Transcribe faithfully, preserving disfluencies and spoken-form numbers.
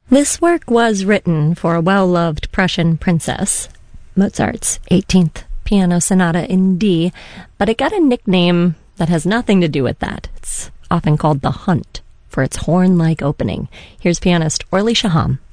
This work was written for a well-loved Prussian princess, Mozart's eighteenth Piano Sonata in D, but it got a nickname that has nothing to do with that. It's often called the Hunt for its horn-like opening. Here's pianist Orly Shaham.